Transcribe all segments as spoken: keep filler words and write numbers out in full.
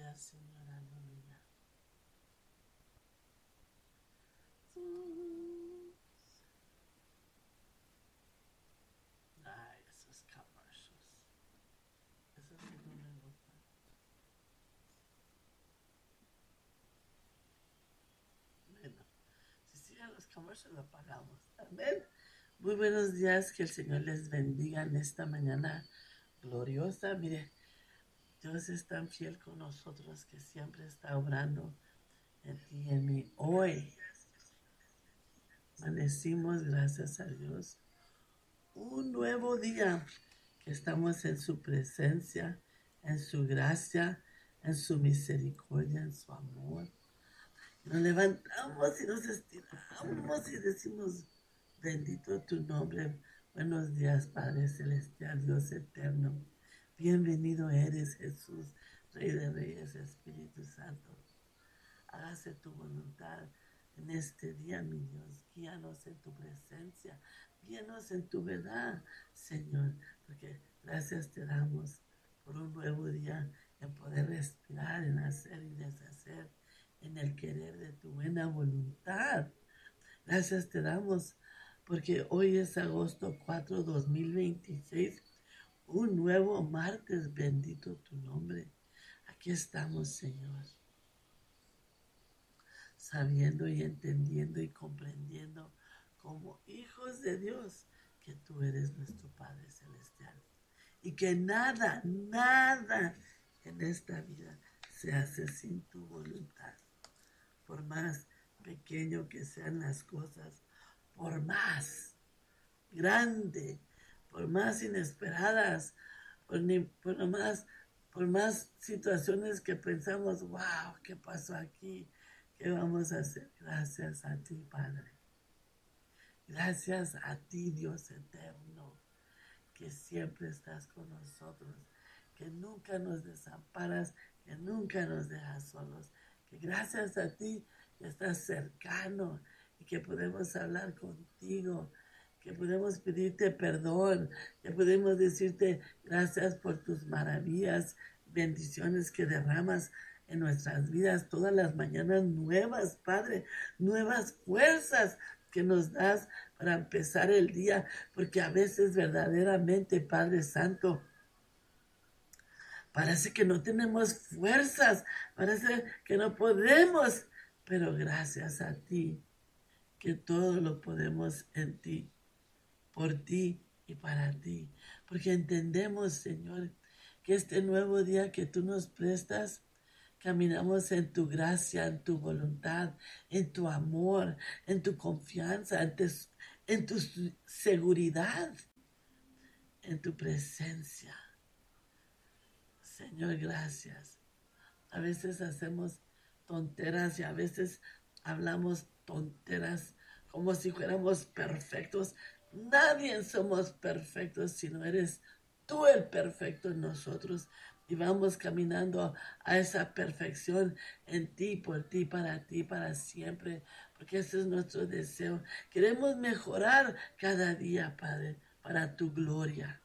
días, Señor, aleluya. Ay, esos commercials. Esos sí no me gustan. Bueno, si siguen los commercials, lo pagamos. Amén. Muy buenos días, que el Señor les bendiga en esta mañana gloriosa. Mire, Dios es tan fiel con nosotros que siempre está obrando en ti y en mí. Hoy amanecimos, gracias a Dios, un nuevo día que estamos en su presencia, en su gracia, en su misericordia, en su amor. Nos levantamos y nos estiramos y decimos, bendito tu nombre. Buenos días, Padre Celestial, Dios eterno. Bienvenido eres, Jesús, Rey de Reyes, Espíritu Santo. Hágase tu voluntad en este día, mi Dios. Guíanos en tu presencia. Guíanos en tu verdad, Señor. Porque gracias te damos por un nuevo día en poder respirar, en hacer y deshacer, en el querer de tu buena voluntad. Gracias te damos porque hoy es agosto cuatro, dos mil veintiséis. Un nuevo martes, bendito tu nombre. Aquí estamos, Señor, sabiendo y entendiendo y comprendiendo como hijos de Dios que tú eres nuestro Padre Celestial y que nada, nada en esta vida se hace sin tu voluntad. Por más pequeño que sean las cosas, por más grande, por más inesperadas, por, ni, por, más, por más situaciones que pensamos, wow, ¿qué pasó aquí? ¿Qué vamos a hacer? Gracias a ti, Padre. Gracias a ti, Dios eterno, que siempre estás con nosotros, que nunca nos desamparas, que nunca nos dejas solos, que gracias a ti estás cercano y que podemos hablar contigo, que podemos pedirte perdón, que podemos decirte gracias por tus maravillas, bendiciones que derramas en nuestras vidas todas las mañanas, nuevas, Padre, nuevas fuerzas que nos das para empezar el día, porque a veces verdaderamente, Padre Santo, parece que no tenemos fuerzas, parece que no podemos, pero gracias a ti, que todo lo podemos en ti, por ti y para ti, porque entendemos, Señor, que este nuevo día que tú nos prestas, caminamos en tu gracia, en tu voluntad, en tu amor, en tu confianza, en tu, en tu seguridad, en tu presencia. Señor, gracias. A veces hacemos tonteras y a veces hablamos tonteras como si fuéramos perfectos. Nadie somos perfectos, sino eres tú el perfecto en nosotros. Y vamos caminando a esa perfección en ti, por ti, para ti, para siempre. Porque ese es nuestro deseo. Queremos mejorar cada día, Padre, para tu gloria.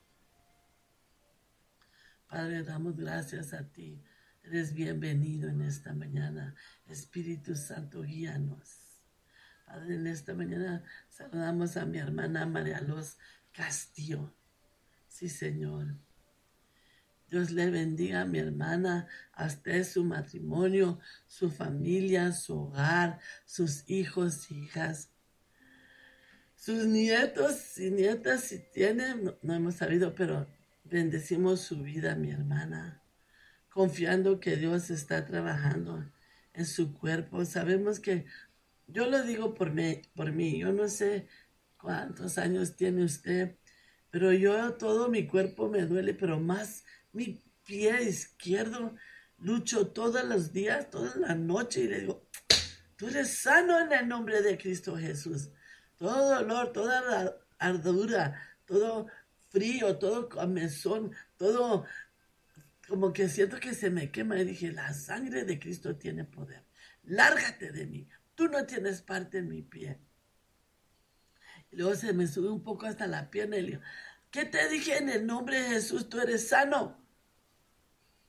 Padre, damos gracias a ti. Eres bienvenido en esta mañana. Espíritu Santo, guíanos. Padre, en esta mañana saludamos a mi hermana María Luz Castillo. Sí, Señor. Dios le bendiga a mi hermana, a usted, su matrimonio, su familia, su hogar, sus hijos, hijas, sus nietos y nietas, si tienen, no, no hemos sabido, pero bendecimos su vida, mi hermana, confiando que Dios está trabajando en su cuerpo. Sabemos que, yo lo digo por mí, por mí, yo no sé cuántos años tiene usted, pero yo todo mi cuerpo me duele, pero más mi pie izquierdo, lucho todos los días, toda la noche y le digo, tú eres sano en el nombre de Cristo Jesús. Todo dolor, toda la ardura, todo frío, todo comezón, todo como que siento que se me quema. Y dije, la sangre de Cristo tiene poder. Lárgate de mí. Tú no tienes parte en mi pie. Y luego se me sube un poco hasta la pierna y le digo, ¿qué te dije en el nombre de Jesús? Tú eres sano.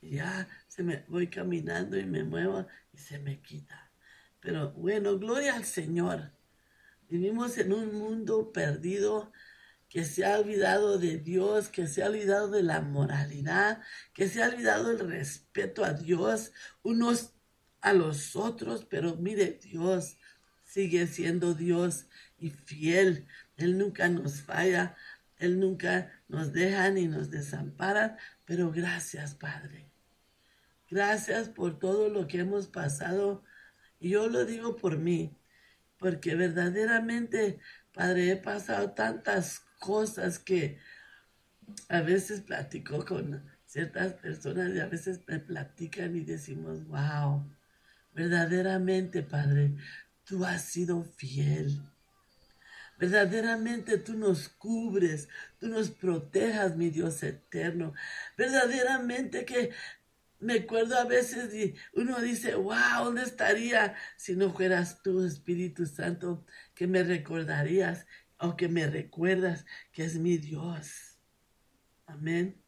y ya se me voy caminando y me muevo y se me quita. Pero bueno, gloria al Señor. Vivimos en un mundo perdido que se ha olvidado de Dios, que se ha olvidado de la moralidad, que se ha olvidado el respeto a Dios, unos a los otros, pero mire, Dios sigue siendo Dios y fiel. Él nunca nos falla, Él nunca nos deja ni nos desampara, pero gracias, Padre. Gracias por todo lo que hemos pasado. Y yo lo digo por mí, porque verdaderamente, Padre, he pasado tantas cosas que a veces platico con ciertas personas y a veces me platican y decimos, wow, verdaderamente, Padre, tú has sido fiel. Verdaderamente tú nos cubres, tú nos protejas, mi Dios eterno. Verdaderamente que me acuerdo a veces y uno dice, wow, ¿dónde estaría si no fueras tú, Espíritu Santo, que me recordarías o que me recuerdas que es mi Dios? Amén.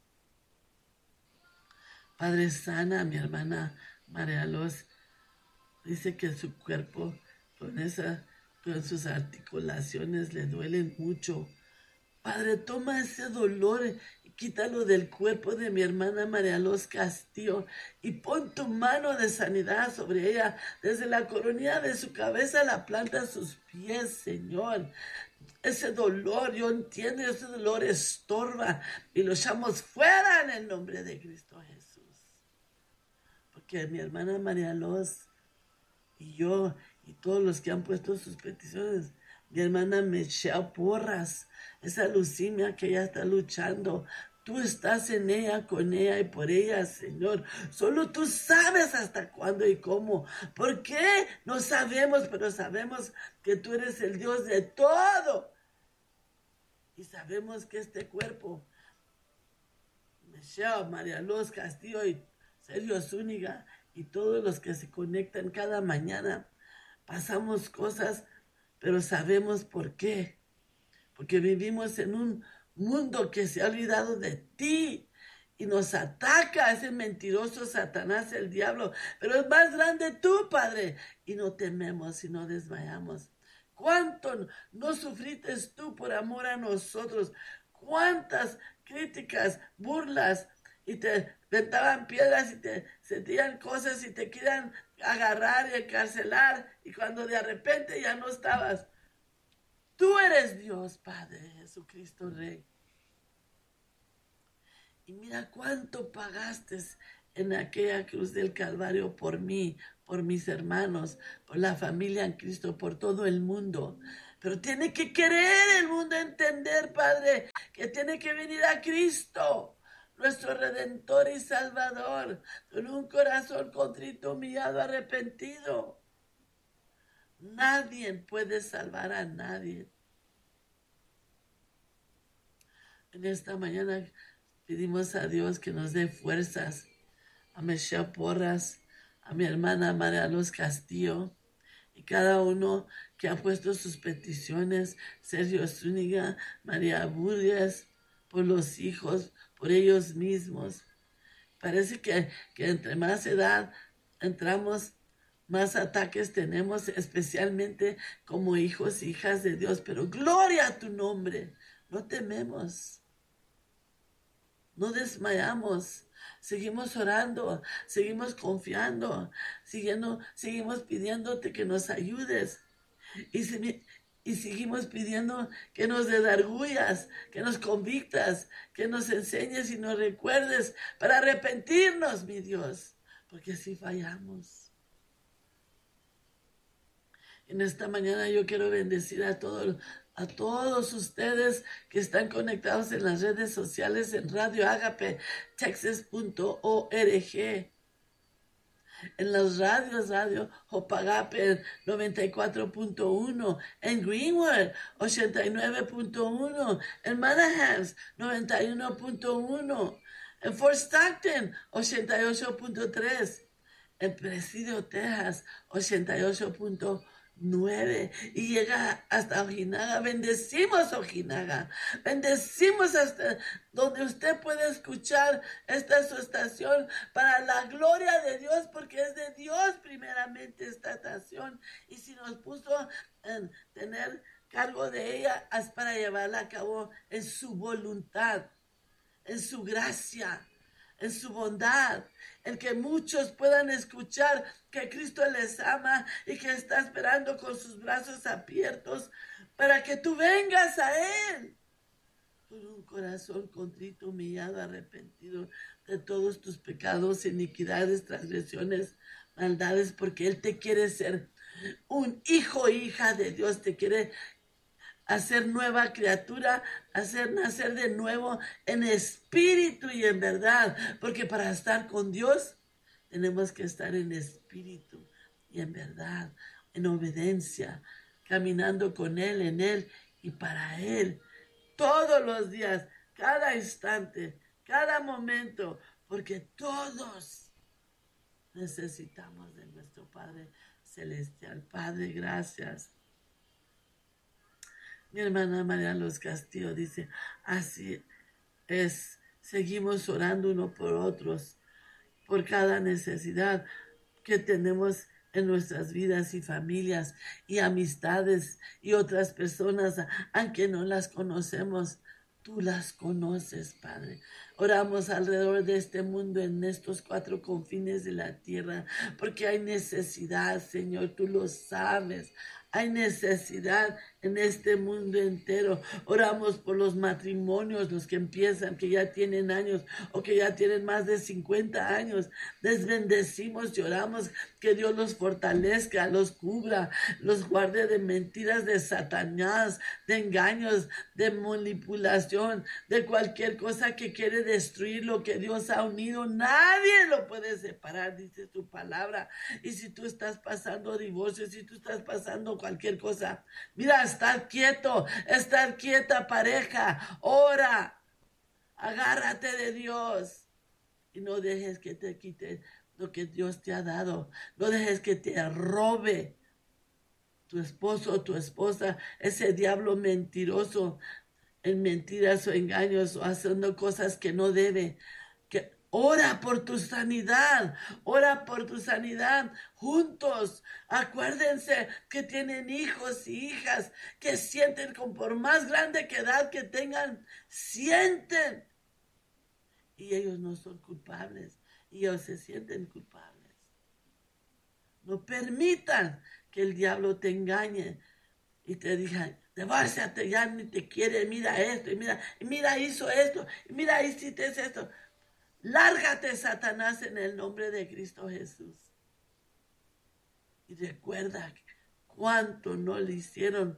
Padre, sana a mi hermana María Luz. Dice que su cuerpo con, esa, con sus articulaciones le duelen mucho. Padre, toma ese dolor y quítalo del cuerpo de mi hermana María Luz Castillo y pon tu mano de sanidad sobre ella, desde la coronilla de su cabeza a la planta de sus pies, Señor. Ese dolor, yo entiendo, ese dolor estorba y lo echamos fuera en el nombre de Cristo Jesús. Porque mi hermana María Luz y yo y todos los que han puesto sus peticiones, mi hermana Michelle Porras, esa leucemia que ella está luchando, tú estás en ella, con ella y por ella, Señor. Solo tú sabes hasta cuándo y cómo. ¿Por qué? No sabemos, pero sabemos que tú eres el Dios de todo. Y sabemos que este cuerpo, Michelle, María Luz Castillo y Sergio Zúñiga y todos los que se conectan cada mañana, pasamos cosas, pero sabemos por qué. Porque vivimos en un mundo que se ha olvidado de ti y nos ataca ese mentiroso Satanás, el diablo. Pero es más grande tú, Padre. Y no tememos y no desmayamos. ¿Cuánto no sufriste tú por amor a nosotros? ¿Cuántas críticas, burlas, y te ventaban piedras y te sentían cosas y te querían agarrar y encarcelar, y cuando de repente ya no estabas? Tú eres Dios, Padre Jesucristo Rey. Y mira cuánto pagaste en aquella cruz del Calvario por mí, por mis hermanos, por la familia en Cristo, por todo el mundo. Pero tiene que querer el mundo entender, Padre, que tiene que venir a Cristo, nuestro Redentor y Salvador, con un corazón contrito, humillado, arrepentido. Nadie puede salvar a nadie. En esta mañana pedimos a Dios que nos dé fuerzas, a Michelle Porras, a mi hermana María Luz Castillo, y cada uno que ha puesto sus peticiones, Sergio Zúñiga, María Burgues, por los hijos, por ellos mismos. Parece que, que entre más edad entramos, más ataques tenemos, especialmente como hijos e hijas de Dios. Pero gloria a tu nombre, no tememos, no desmayamos. Seguimos orando, seguimos confiando, siguiendo, seguimos pidiéndote que nos ayudes. Y, si, y seguimos pidiendo que nos redargullas, que nos convictas, que nos enseñes y nos recuerdes para arrepentirnos, mi Dios, porque así fallamos. En esta mañana yo quiero bendecir a todos, a todos ustedes que están conectados en las redes sociales, en Radio Agape, Texas punto org. En las radios, Radio Jopagape noventa y cuatro punto uno, en Greenwood ochenta y nueve punto uno, en Manahans noventa y uno punto uno, en Fort Stockton ochenta y ocho punto tres, en Presidio, Texas ochenta y ocho punto nueve y llega hasta Ojinaga. Bendecimos Ojinaga, bendecimos hasta donde usted puede escuchar. Esta es su estación para la gloria de Dios, porque es de Dios primeramente esta estación, y si nos puso en tener cargo de ella es para llevarla a cabo en su voluntad, en su gracia, en su bondad, en que muchos puedan escuchar que Cristo les ama y que está esperando con sus brazos abiertos para que tú vengas a Él con un corazón contrito, humillado, arrepentido de todos tus pecados, iniquidades, transgresiones, maldades, porque Él te quiere ser un hijo, hija de Dios, te quiere hacer nueva criatura, hacer nacer de nuevo en espíritu y en verdad, porque para estar con Dios tenemos que estar en espíritu y en verdad, en obediencia, caminando con Él, en Él y para Él, todos los días, cada instante, cada momento, porque todos necesitamos de nuestro Padre Celestial. Padre, gracias. Mi hermana María Los Castillo dice, así es, seguimos orando uno por otros, por cada necesidad que tenemos en nuestras vidas y familias y amistades y otras personas, aunque no las conocemos. Tú las conoces, Padre. Oramos alrededor de este mundo, en estos cuatro confines de la tierra, porque hay necesidad, Señor, tú lo sabes. Hay necesidad en este mundo entero. Oramos por los matrimonios, los que empiezan, que ya tienen años o que ya tienen más de cincuenta años. Les bendecimos y oramos que Dios los fortalezca, los cubra, los guarde de mentiras de Satanás, de engaños, de manipulación, de cualquier cosa que quiere destruir lo que Dios ha unido. Nadie lo puede separar, dice su palabra. Y si tú estás pasando divorcio, si tú estás pasando cualquier cosa, mira, estar quieto, estar quieta, pareja, ora, agárrate de Dios y no dejes que te quite lo que Dios te ha dado, no dejes que te robe tu esposo o tu esposa, ese diablo mentiroso, en mentiras o engaños o haciendo cosas que no debe. Que ora por tu sanidad, ora por tu sanidad juntos. Acuérdense que tienen hijos y hijas que sienten, con por más grande que edad que tengan, sienten. Y ellos no son culpables, y ellos se sienten culpables. No permitan que el diablo te engañe y te diga, divórciate, ya ni te quiere, mira esto, y mira, y mira hizo esto, y mira hiciste esto. Lárgate, Satanás, en el nombre de Cristo Jesús. Y recuerda cuánto no le hicieron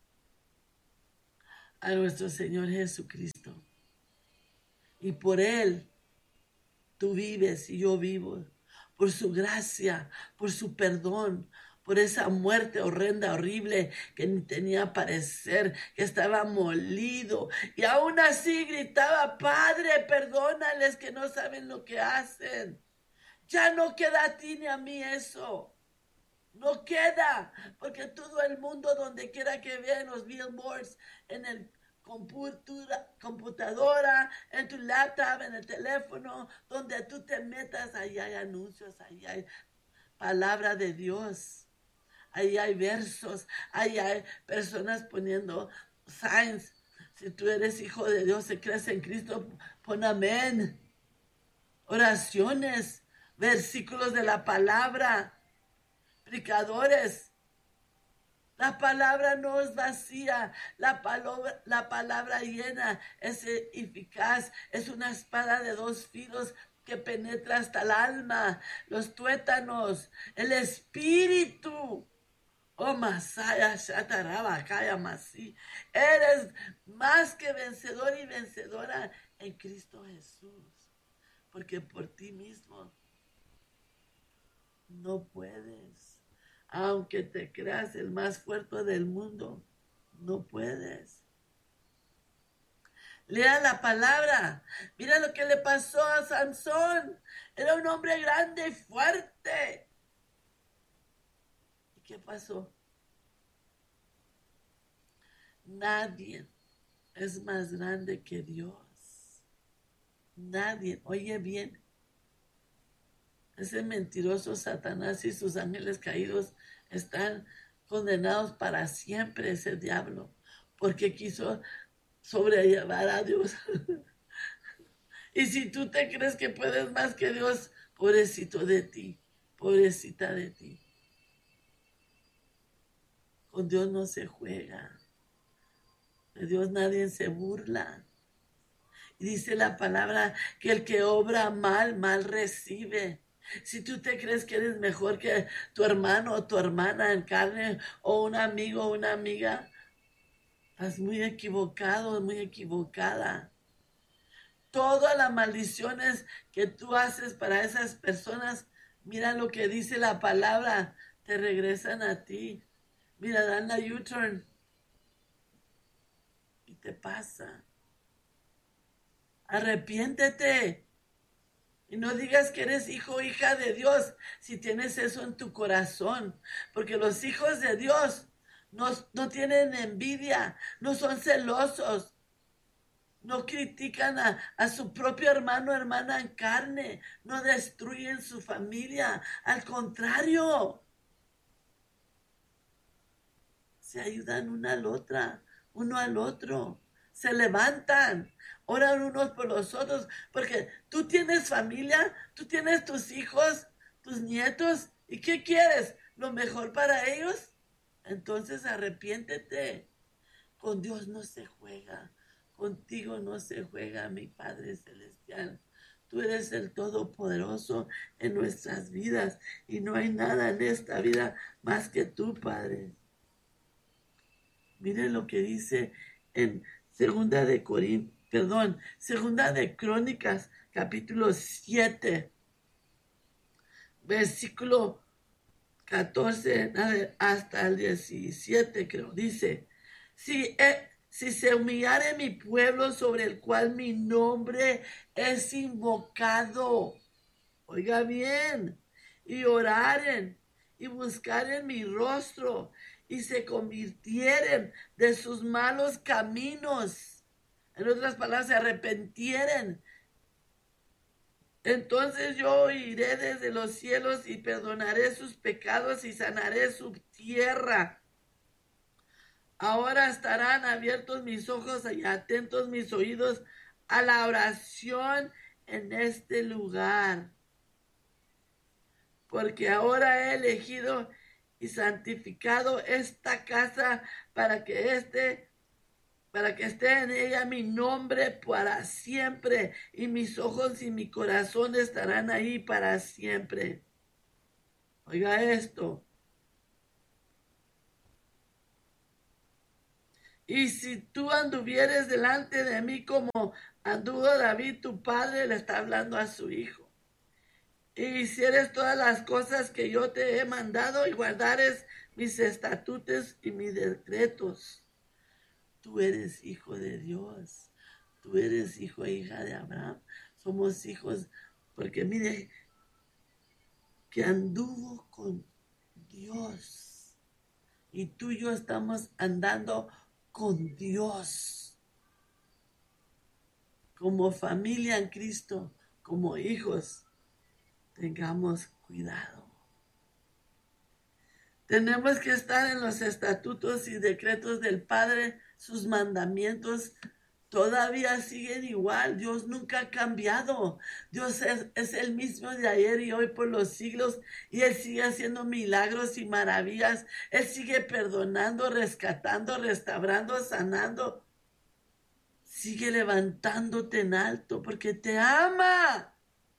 a nuestro Señor Jesucristo. Y por Él tú vives y yo vivo. Por su gracia, por su perdón, por esa muerte horrenda, horrible, que ni tenía parecer, que estaba molido. Y aún así gritaba, Padre, perdónales, que no saben lo que hacen. Ya no queda a ti ni a mí eso. No queda, porque todo el mundo, donde quiera que vean los billboards, en el computadora, en tu laptop, en el teléfono, donde tú te metas, ahí hay anuncios, ahí hay palabra de Dios. Ahí hay versos, ahí hay personas poniendo signs. Si tú eres hijo de Dios, si crees en Cristo, pon amén. Oraciones, versículos de la palabra, predicadores. La palabra no es vacía, la palabra, la palabra llena, es eficaz, es una espada de dos filos que penetra hasta el alma, los tuétanos, el espíritu. Oh, Masaya, Shataraba, Kaya, Masí. Eres más que vencedor y vencedora en Cristo Jesús. Porque por ti mismo no puedes. Aunque te creas el más fuerte del mundo, no puedes. Lea la palabra. Mira lo que le pasó a Sansón. Era un hombre grande y fuerte. ¿Y qué pasó? Nadie es más grande que Dios. Nadie, oye bien, ese mentiroso Satanás y sus ángeles caídos están condenados para siempre, ese diablo, porque quiso sobrellevar a Dios. Y si tú te crees que puedes más que Dios, pobrecito de ti, pobrecita de ti. Con Dios no se juega. De Dios nadie se burla. Y dice la palabra que el que obra mal, mal recibe. Si tú te crees que eres mejor que tu hermano o tu hermana en carne, o un amigo o una amiga, estás muy equivocado, muy equivocada. Todas las maldiciones que tú haces para esas personas, mira lo que dice la palabra, te regresan a ti. Mira, dan la U-turn y te pasa. Arrepiéntete. Y no digas que eres hijo o hija de Dios si tienes eso en tu corazón. Porque los hijos de Dios no, no tienen envidia, no son celosos. No critican a, a su propio hermano o hermana en carne. No destruyen su familia. Al contrario, se ayudan una al otra, uno al otro. Se levantan, oran unos por los otros, porque tú tienes familia, tú tienes tus hijos, tus nietos, ¿y qué quieres? ¿Lo mejor para ellos? Entonces arrepiéntete. Con Dios no se juega, contigo no se juega, mi Padre Celestial. Tú eres el Todopoderoso en nuestras vidas y no hay nada en esta vida más que tú, Padre. Miren lo que dice en Segunda de Corintios, perdón, Segunda de Crónicas, capítulo siete, versículo catorce hasta el diecisiete, creo. Dice, si, eh, si se humillare mi pueblo sobre el cual mi nombre es invocado, oiga bien, y oraren y buscaren mi rostro y se convirtieren de sus malos caminos, en otras palabras, se arrepintieren, entonces yo oiré desde los cielos y perdonaré sus pecados y sanaré su tierra. Ahora estarán abiertos mis ojos y atentos mis oídos a la oración en este lugar, porque ahora he elegido y santificado esta casa para que esté, para que esté en ella mi nombre para siempre, y mis ojos y mi corazón estarán ahí para siempre. Oiga esto. Y si tú anduvieres delante de mí como anduvo David tu padre, le está hablando a su hijo, y hicieres todas las cosas que yo te he mandado y guardares mis estatutos y mis decretos. Tú eres hijo de Dios. Tú eres hijo e hija de Abraham. Somos hijos porque mire que anduvo con Dios. Y tú y yo estamos andando con Dios. Como familia en Cristo, como hijos. Tengamos cuidado. Tenemos que estar en los estatutos y decretos del Padre. Sus mandamientos todavía siguen igual. Dios nunca ha cambiado. Dios es, es el mismo de ayer y hoy por los siglos. Y Él sigue haciendo milagros y maravillas. Él sigue perdonando, rescatando, restaurando, sanando. Sigue levantándote en alto porque te ama.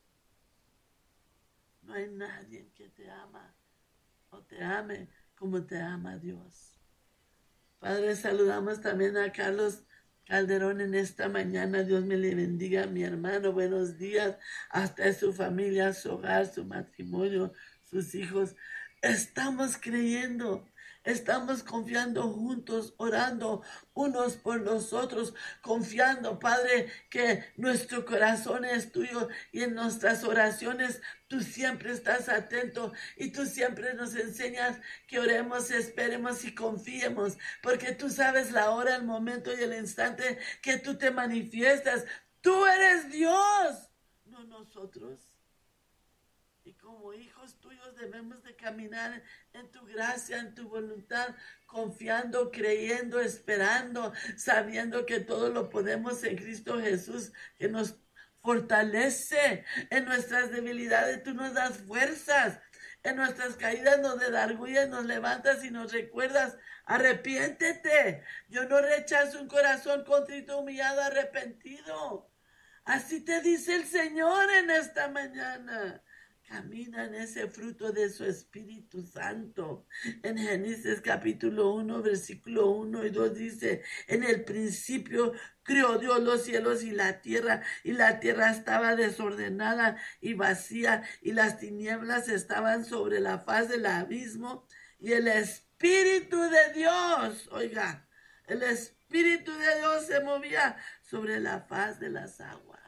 No hay nadie que te ama o te ame como te ama Dios. Padre, saludamos también a Carlos Calderón en esta mañana. Dios me le bendiga, mi hermano. Buenos días hasta su familia, su hogar, su matrimonio, sus hijos. Estamos creyendo Estamos confiando juntos, orando unos por los otros, confiando, Padre, que nuestro corazón es tuyo y en nuestras oraciones tú siempre estás atento y tú siempre nos enseñas que oremos, esperemos y confiemos, porque tú sabes la hora, el momento y el instante que tú te manifiestas. Tú eres Dios, no nosotros. Y como hijos tuyos debemos de caminar en tu gracia, en tu voluntad, confiando, creyendo, esperando, sabiendo que todo lo podemos en Cristo Jesús, que nos fortalece en nuestras debilidades. Tú nos das fuerzas. En nuestras caídas nos redarguyes, nos levantas y nos recuerdas. Arrepiéntete. Yo no rechazo un corazón contrito, humillado, arrepentido. Así te dice el Señor en esta mañana. Camina en ese fruto de su Espíritu Santo. En Génesis capítulo uno, versículo uno y dos dice, en el principio creó Dios los cielos y la tierra, y la tierra estaba desordenada y vacía, y las tinieblas estaban sobre la faz del abismo, y el Espíritu de Dios, oiga, el Espíritu de Dios se movía sobre la faz de las aguas.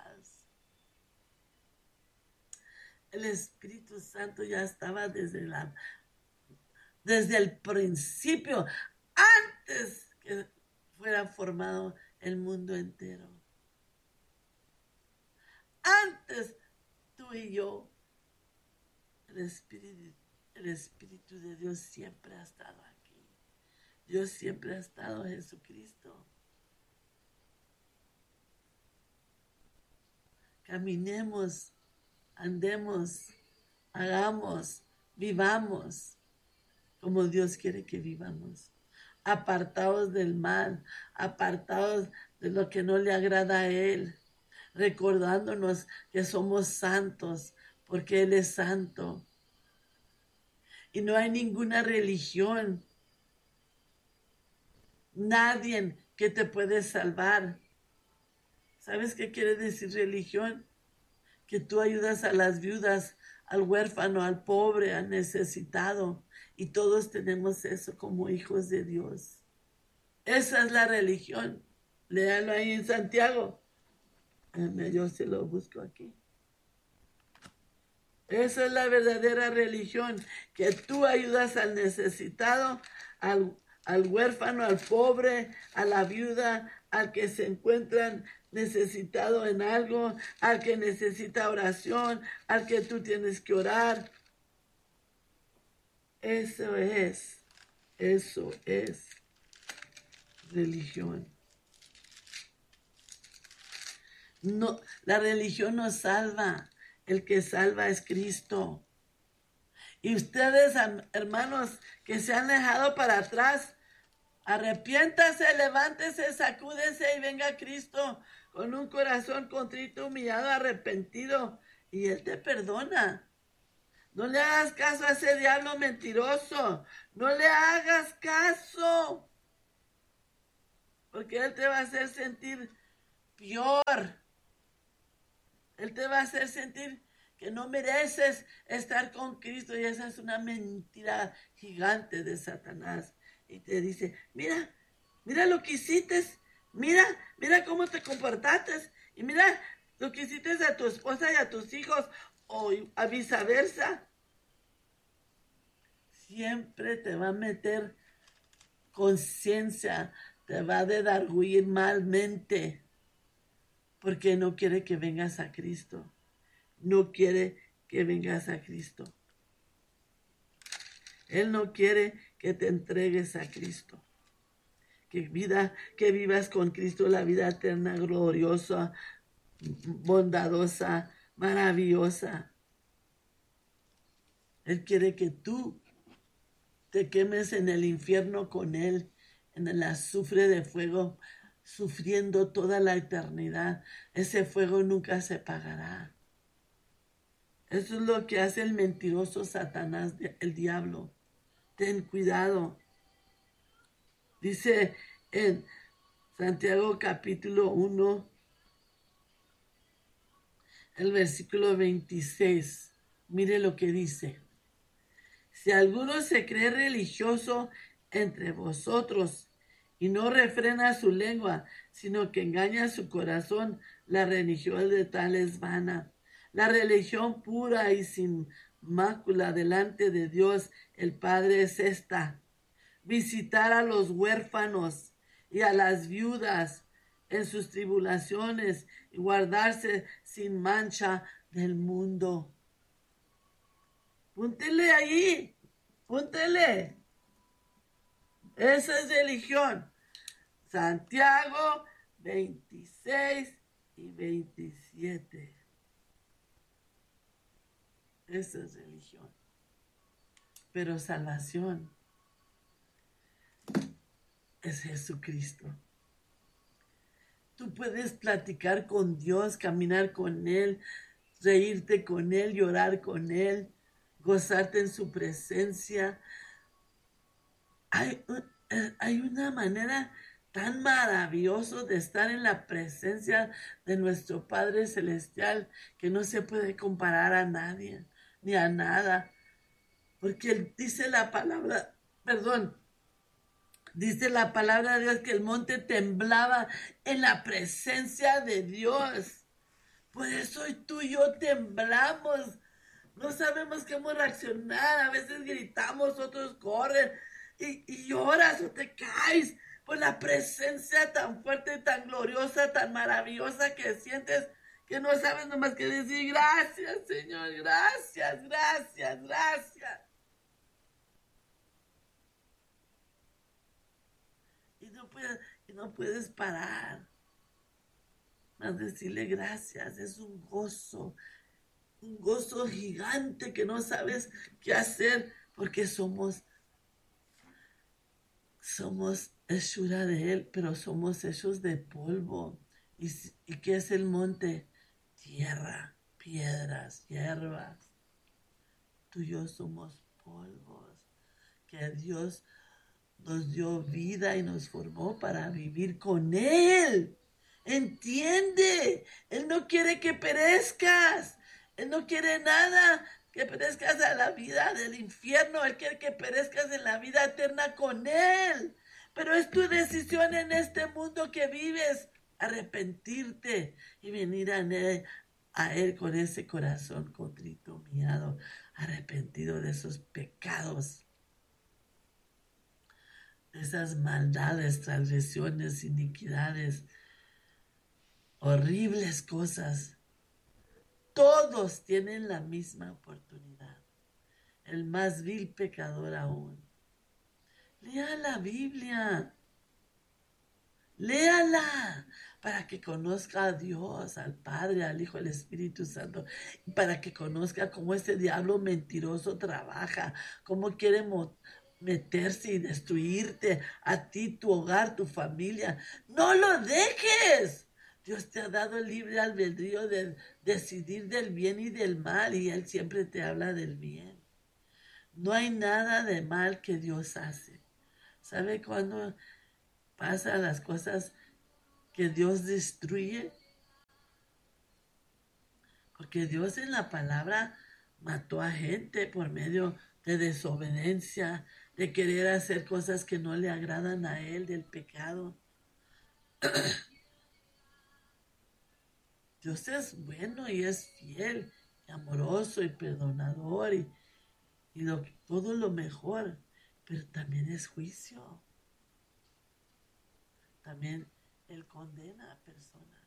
El Espíritu Santo ya estaba desde, la, desde el principio, antes que fuera formado el mundo entero. Antes tú y yo, el Espíritu, el Espíritu de Dios siempre ha estado aquí. Dios siempre ha estado en Jesucristo. Caminemos, andemos, hagamos, vivamos como Dios quiere que vivamos. Apartados del mal, apartados de lo que no le agrada a Él, recordándonos que somos santos porque Él es santo. Y no hay ninguna religión, nadie que te puede salvar. ¿Sabes qué quiere decir religión? Que tú ayudas a las viudas, al huérfano, al pobre, al necesitado. Y todos tenemos eso como hijos de Dios. Esa es la religión. Léalo ahí en Santiago. Yo se lo busco aquí. Esa es la verdadera religión, que tú ayudas al necesitado, al, al huérfano, al pobre, a la viuda, al que se encuentran necesitado en algo, al que necesita oración, al que tú tienes que orar. Eso es, eso es religión. No, la religión no salva, el que salva es Cristo. Y ustedes, hermanos, que se han dejado para atrás, arrepiéntase, levántese, sacúdese y venga a Cristo con un corazón contrito, humillado, arrepentido, y Él te perdona. No le hagas caso a ese diablo mentiroso. No le hagas caso. Porque Él te va a hacer sentir peor. Él te va a hacer sentir que no mereces estar con Cristo. Y esa es una mentira gigante de Satanás. Y te dice, mira, mira lo que hiciste. Mira, mira cómo te comportaste. Y mira lo que hiciste a tu esposa y a tus hijos. O a viceversa. Siempre te va a meter conciencia. Te va a redarguir malmente. Porque no quiere que vengas a Cristo. No quiere que vengas a Cristo. Él no quiere que te entregues a Cristo. Que, vida, que vivas con Cristo la vida eterna, gloriosa, bondadosa, maravillosa. Él quiere que tú te quemes en el infierno con Él, en el azufre de fuego, sufriendo toda la eternidad. Ese fuego nunca se apagará. Eso es lo que hace el mentiroso Satanás, el diablo. Ten cuidado. Dice en Santiago capítulo uno, el versículo veintiséis. Mire lo que dice. Si alguno se cree religioso entre vosotros y no refrena su lengua, sino que engaña su corazón, la religión de tal es vana. La religión pura y sin mácula delante de Dios el Padre es esta: visitar a los huérfanos y a las viudas en sus tribulaciones y guardarse sin mancha del mundo. Púntele ahí, púntele. Esa es religión. Santiago veintiséis y veintisiete. Esa es religión. Pero salvación es Jesucristo. Tú puedes platicar con Dios, caminar con Él, reírte con Él, llorar con Él, gozarte en su presencia. Hay, hay una manera tan maravillosa de estar en la presencia de nuestro Padre Celestial que no se puede comparar a nadie ni a nada. Porque Él dice la palabra, perdón, dice la palabra de Dios que el monte temblaba en la presencia de Dios. Por eso tú y yo temblamos. No sabemos cómo reaccionar. A veces gritamos, otros corren y, y lloras o te caes por la presencia tan fuerte, tan gloriosa, tan maravillosa que sientes, que no sabes nomás que decir gracias, Señor, gracias, gracias, gracias. Y no puedes, y no puedes parar. Más decirle gracias, es un gozo, un gozo gigante que no sabes qué hacer porque somos, somos hechura de Él, pero somos hechos de polvo. ¿Y, y qué es el monte? Tierra, piedras, hierbas. Tú y yo somos polvos que Dios nos dio vida y nos formó para vivir con Él. Entiende, Él no quiere que perezcas. Él no quiere nada que perezcas a la vida del infierno. Él quiere que perezcas en la vida eterna con Él. Pero es tu decisión en este mundo que vives arrepentirte y venir a Él, a Él con ese corazón contrito, humillado, arrepentido de esos pecados, de esas maldades, transgresiones, iniquidades, horribles cosas. Todos tienen la misma oportunidad. El más vil pecador aún. Lea la Biblia. Léala para que conozca a Dios, al Padre, al Hijo, al Espíritu Santo, y para que conozca cómo ese diablo mentiroso trabaja, cómo quiere meterse y destruirte a ti, tu hogar, tu familia. ¡No lo dejes! Dios te ha dado el libre albedrío de decidir del bien y del mal, y Él siempre te habla del bien. No hay nada de mal que Dios hace. ¿Sabe cuándo pasan las cosas que Dios destruye? Porque Dios en la palabra mató a gente por medio de desobediencia, de querer hacer cosas que no le agradan a Él, del pecado. Dios es bueno y es fiel, y amoroso y perdonador y, y lo, todo lo mejor, pero también es juicio. También Él condena a personas,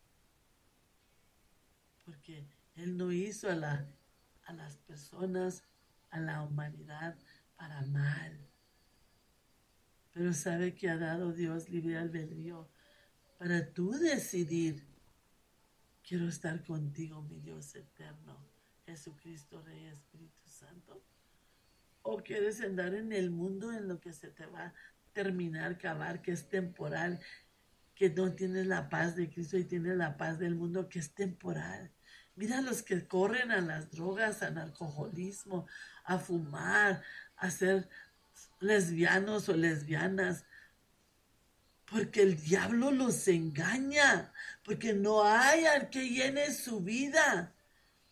porque Él no hizo a, la, a las personas, a la humanidad para mal, pero sabe que ha dado Dios libre albedrío para tú decidir. Quiero estar contigo, mi Dios eterno, Jesucristo, Rey, Espíritu Santo. ¿O quieres andar en el mundo en lo que se te va a terminar, acabar, que es temporal, que no tienes la paz de Cristo y tienes la paz del mundo, que es temporal? Mira los que corren a las drogas, al alcoholismo, a fumar, a ser lesbianos o lesbianas, porque el diablo los engaña, porque no hay al que llene su vida.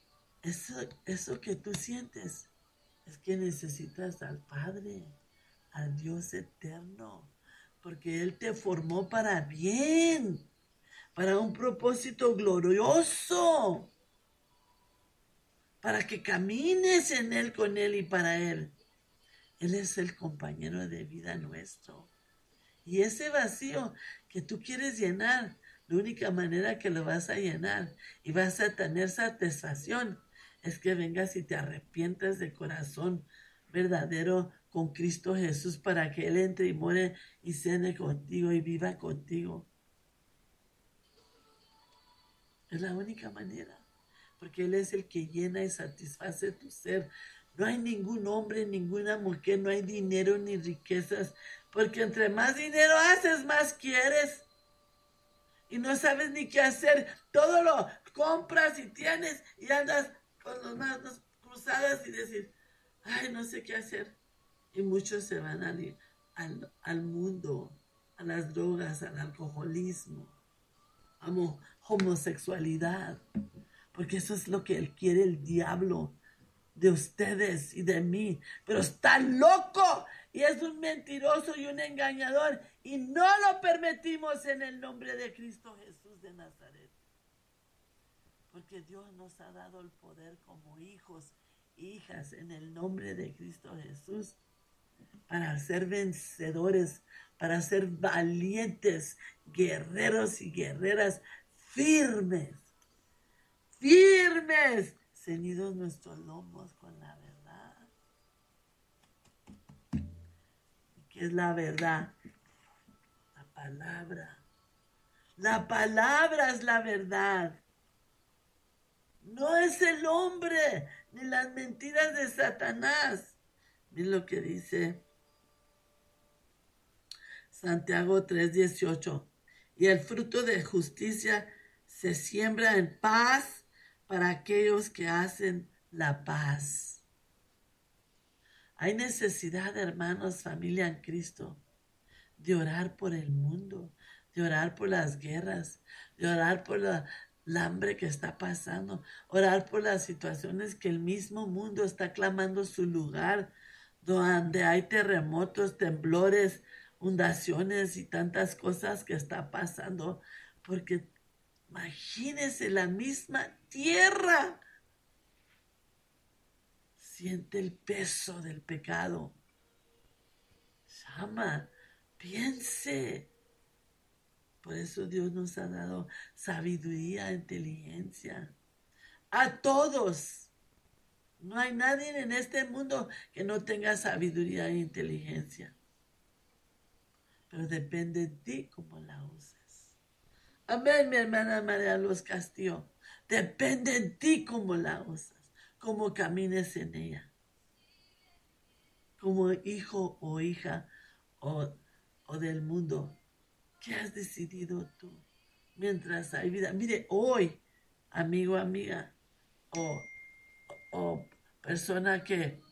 Eso, eso que tú sientes es que necesitas al Padre, al Dios eterno, porque Él te formó para bien, para un propósito glorioso, para que camines en Él, con Él y para Él. Él es el compañero de vida nuestro. Y ese vacío que tú quieres llenar, la única manera que lo vas a llenar y vas a tener satisfacción es que vengas y te arrepientas de corazón verdadero con Cristo Jesús para que Él entre y more y cene contigo y viva contigo. Es la única manera, porque Él es el que llena y satisface tu ser. No hay ningún hombre, ninguna mujer, no hay dinero ni riquezas, porque entre más dinero haces, más quieres. Y no sabes ni qué hacer. Todo lo compras y tienes y andas con las manos cruzadas y decir, ay, no sé qué hacer. Y muchos se van al, al, al mundo, a las drogas, al alcoholismo, a la homosexualidad, porque eso es lo que él quiere, el diablo, de ustedes y de mí. Pero está loco y es un mentiroso y un engañador, y no lo permitimos en el nombre de Cristo Jesús de Nazaret, porque Dios nos ha dado el poder como hijos, hijas, en el nombre de Cristo Jesús, para ser vencedores, para ser valientes, guerreros y guerreras firmes, firmes, ceñidos nuestros lomos con la verdad. ¿Y qué es la verdad? La palabra. La palabra es la verdad. No es el hombre, ni las mentiras de Satanás. Miren lo que dice Santiago tres dieciocho. Y el fruto de justicia se siembra en paz para aquellos que hacen la paz. Hay necesidad, hermanos, familia en Cristo, de orar por el mundo, de orar por las guerras, de orar por la, la hambre que está pasando, orar por las situaciones que el mismo mundo está clamando su lugar, donde hay terremotos, temblores, inundaciones y tantas cosas que está pasando, porque imagínense, la misma tierra siente el peso del pecado. Llama, piense. Por eso Dios nos ha dado sabiduría, inteligencia. A todos. No hay nadie en este mundo que no tenga sabiduría e inteligencia. Pero depende de ti cómo la uses. Amén, mi hermana María Luz Castillo. Depende de ti cómo la usas, cómo camines en ella. Como hijo o hija o, o del mundo. ¿Qué has decidido tú? Mientras hay vida. Mire, hoy, amigo, amiga, o, o persona que,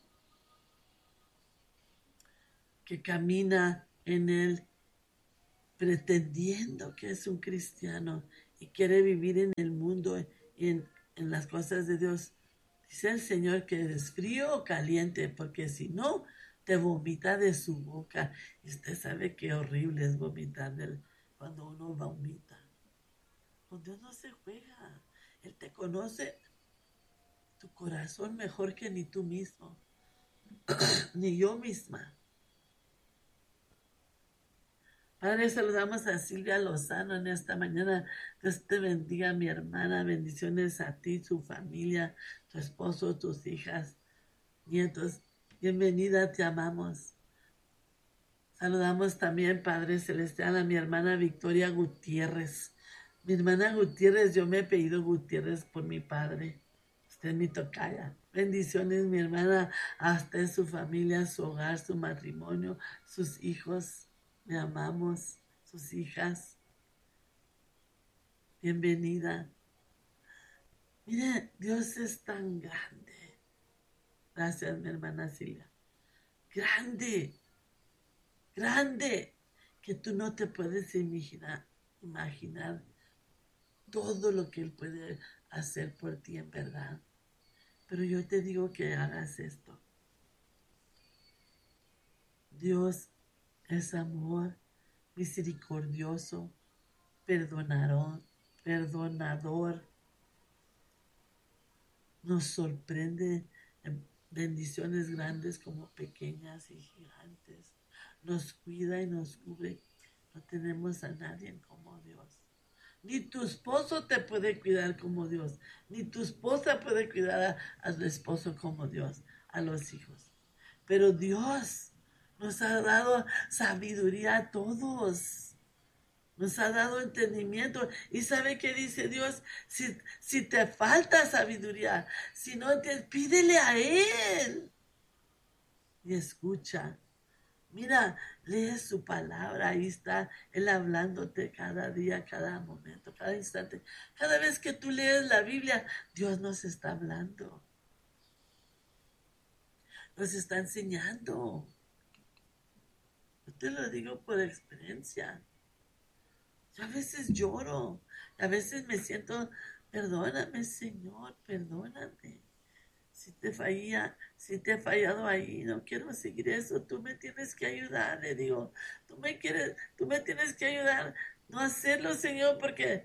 que camina en él pretendiendo que es un cristiano y quiere vivir en el mundo y en, en las cosas de Dios. Dice el Señor que es frío o caliente, porque si no, te vomita de su boca. Y usted sabe qué horrible es vomitar del, cuando uno vomita. Con Dios no se juega. Él te conoce tu corazón mejor que ni tú mismo, ni yo misma. Padre, saludamos a Silvia Lozano en esta mañana. Dios te bendiga, mi hermana. Bendiciones a ti, tu familia, tu esposo, tus hijas, nietos. Bienvenida, te amamos. Saludamos también, Padre Celestial, a mi hermana Victoria Gutiérrez. Mi hermana Gutiérrez, yo me he apellido Gutiérrez por mi padre. Usted es mi tocaya. Bendiciones, mi hermana, a usted, su familia, su hogar, su matrimonio, sus hijos. Le amamos, sus hijas. Bienvenida. Mire, Dios es tan grande. Gracias, mi hermana Silvia. Grande, grande, que tú no te puedes imaginar, imaginar todo lo que Él puede hacer por ti, en verdad. Pero yo te digo que hagas esto. Dios es amor, misericordioso, perdonador, perdonador. Nos sorprende en bendiciones grandes como pequeñas y gigantes. Nos cuida y nos cubre. No tenemos a nadie como Dios. Ni tu esposo te puede cuidar como Dios. Ni tu esposa puede cuidar a, a su esposo como Dios, a los hijos. Pero Dios nos ha dado sabiduría a todos. Nos ha dado entendimiento. ¿Y sabe qué dice Dios? Si, si te falta sabiduría, si no te pídele a Él. Y escucha. Mira, lee su palabra. Ahí está Él hablándote cada día, cada momento, cada instante. Cada vez que tú lees la Biblia, Dios nos está hablando. Nos está enseñando. Yo te lo digo por experiencia. Yo a veces lloro, a veces me siento, perdóname, Señor, perdóname. Si te falla, si te he fallado ahí, no quiero seguir eso, tú me tienes que ayudar, le digo, tú me quieres, tú me tienes que ayudar, no hacerlo, Señor, porque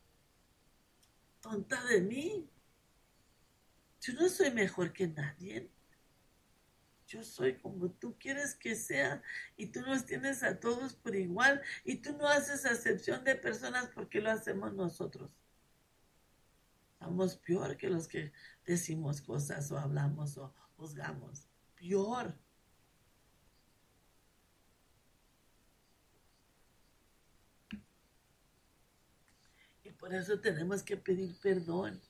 tonta de mí. Yo no soy mejor que nadie. Yo soy como tú quieres que sea y tú nos tienes a todos por igual y tú no haces acepción de personas porque lo hacemos nosotros. Somos peor que los que decimos cosas o hablamos o juzgamos. Peor. Y por eso tenemos que pedir perdón.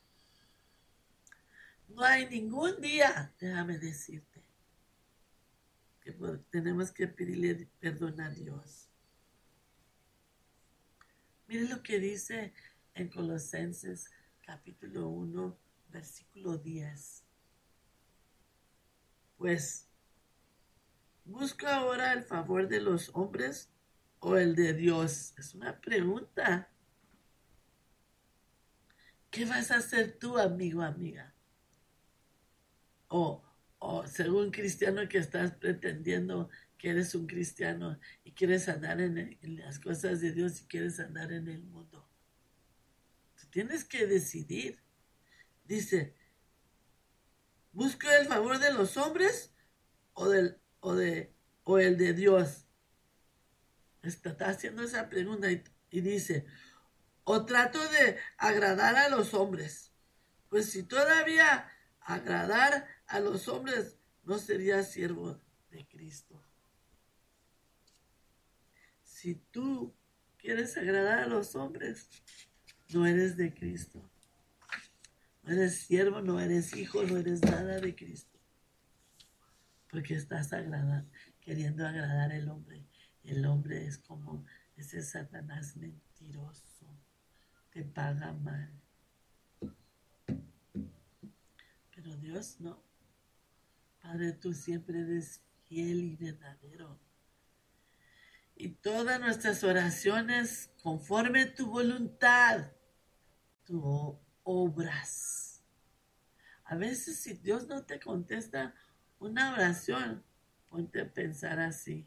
No hay ningún día, déjame decirte, que tenemos que pedirle perdón a Dios. Mire lo que dice en Colosenses capítulo uno, versículo diez. Pues, ¿busca ahora el favor de los hombres o el de Dios? Es una pregunta. ¿Qué vas a hacer tú, amigo, amiga? O, o según cristiano que estás pretendiendo que eres un cristiano y quieres andar en, el, en las cosas de Dios y quieres andar en el mundo. Tú tienes que decidir. Dice, ¿busca el favor de los hombres o, del, o, de, o el de Dios? Está, está haciendo esa pregunta y, y dice, o trato de agradar a los hombres. Pues si todavía agradar a los hombres, no sería siervo de Cristo. Si tú quieres agradar a los hombres, no eres de Cristo. No eres siervo, no eres hijo, no eres nada de Cristo. Porque estás agradando, queriendo agradar al hombre. El hombre es como ese Satanás mentiroso. Te paga mal. Pero Dios no. Padre, tú siempre eres fiel y verdadero. Y todas nuestras oraciones, conforme tu voluntad, tú obras. A veces si Dios no te contesta una oración, ponte a pensar así.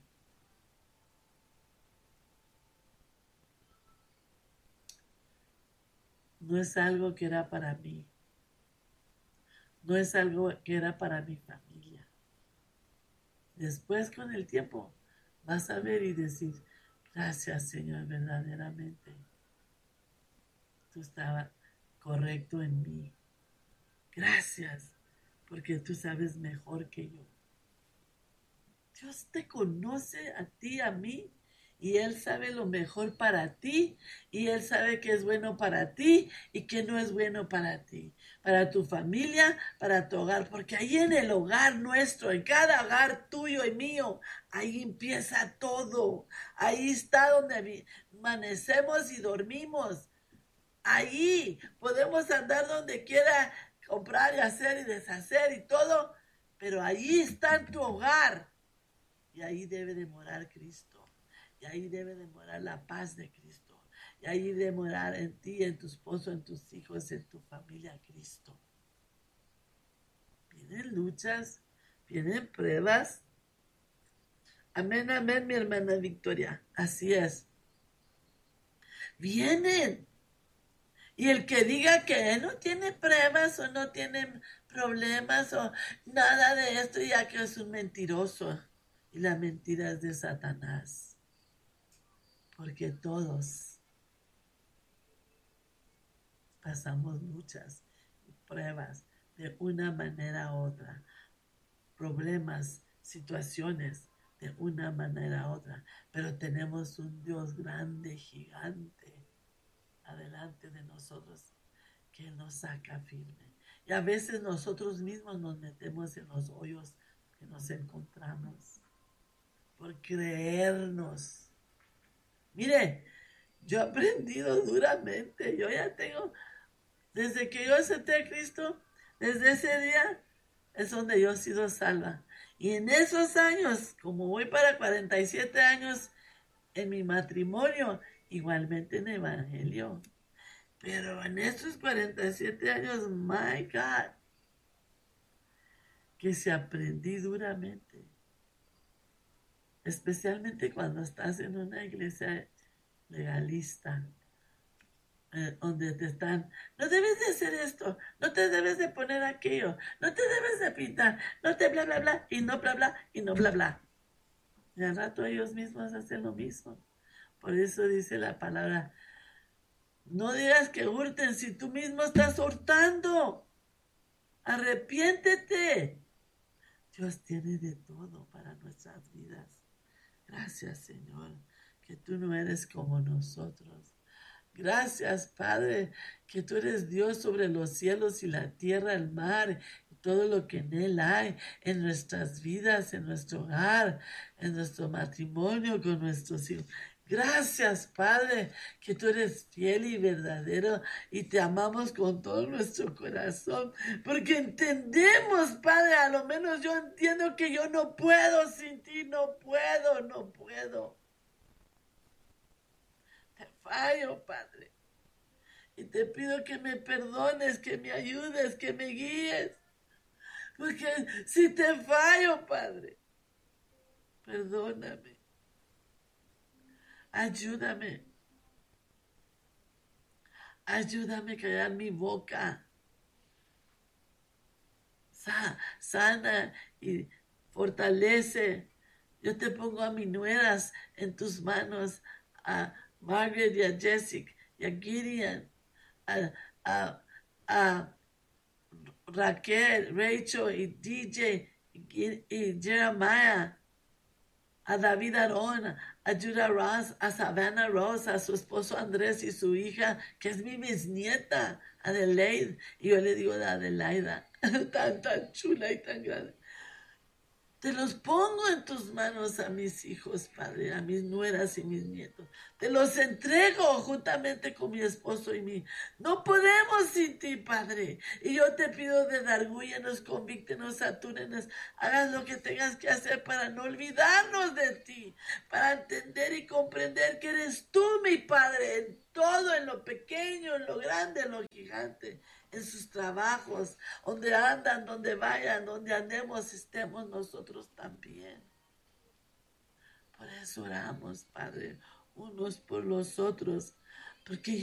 No es algo que era para mí. No es algo que era para mi familia. Después, con el tiempo, vas a ver y decir, gracias, Señor, verdaderamente. Tú estabas correcto en mí. Gracias, porque tú sabes mejor que yo. Dios te conoce a ti, a mí, y Él sabe lo mejor para ti, y Él sabe qué es bueno para ti y qué no es bueno para ti, para tu familia, para tu hogar, porque ahí en el hogar nuestro, en cada hogar tuyo y mío, ahí empieza todo. Ahí está donde amanecemos y dormimos. Ahí podemos andar donde quiera, comprar y hacer y deshacer y todo, pero ahí está en tu hogar. Y ahí debe de morar Cristo. Y ahí debe de morar la paz de Cristo. Y ahí debe de morar en ti, en tu esposo, en tus hijos, en tu familia, Cristo. Vienen luchas, vienen pruebas. Amén, amén, mi hermana Victoria. Así es. Vienen. Y el que diga que no tiene pruebas o no tiene problemas o nada de esto, ya que es un mentiroso. Y la mentira es de Satanás. Porque todos pasamos muchas pruebas de una manera u otra. Problemas, situaciones de una manera u otra. Pero tenemos un Dios grande, gigante, adelante de nosotros, que nos saca firme. Y a veces nosotros mismos nos metemos en los hoyos que nos encontramos por creernos. Mire, yo he aprendido duramente. Yo ya tengo, desde que yo acepté a Cristo, desde ese día es donde yo he sido salva. Y en esos años, como voy para cuarenta y siete años en mi matrimonio, igualmente en evangelio. Pero en estos cuarenta y siete años, my God, que se aprendí duramente. Especialmente cuando estás en una iglesia legalista, eh, donde te están, no debes de hacer esto, no te debes de poner aquello, no te debes de pintar, no te bla, bla, bla, y no bla, bla, y no bla, bla. Y al rato ellos mismos hacen lo mismo. Por eso dice la palabra, no digas que hurten si tú mismo estás hurtando. Arrepiéntete. Dios tiene de todo para nuestras vidas. Gracias, Señor, que tú no eres como nosotros. Gracias, Padre, que tú eres Dios sobre los cielos y la tierra, el mar, y todo lo que en él hay, en nuestras vidas, en nuestro hogar, en nuestro matrimonio, con nuestros hijos. Gracias, Padre, que tú eres fiel y verdadero y te amamos con todo nuestro corazón, porque entendemos, Padre, a lo menos yo entiendo que yo no puedo sin ti, no puedo, no puedo. Te fallo, Padre, y te pido que me perdones, que me ayudes, que me guíes, porque si te fallo, Padre, perdóname. Ayúdame. Ayúdame a callar mi boca. Sa- sana y fortalece. Yo te pongo a mis nueras en tus manos, a Margaret y a Jessica y a Gideon, a, a, a Raquel, Rachel y D J y, y Jeremiah, a David Arón, a Judah Ross, a Savannah Ross, a su esposo Andrés y su hija, que es mi bisnieta, Adelaide. Y yo le digo de Adelaida, tan, tan chula y tan grande. Te los pongo en tus manos a mis hijos, Padre, a mis nueras y mis nietos. Te los entrego juntamente con mi esposo y mi. No podemos sin ti, Padre. Y yo te pido de dargúyenos, convíctenos, atúrenos. Hagas lo que tengas que hacer para no olvidarnos de ti. Para entender y comprender que eres tú, mi Padre, en todo, en lo pequeño, en lo grande, en lo gigante. En sus trabajos, donde andan, donde vayan, donde andemos, estemos nosotros también. Por eso oramos, Padre, unos por los otros, porque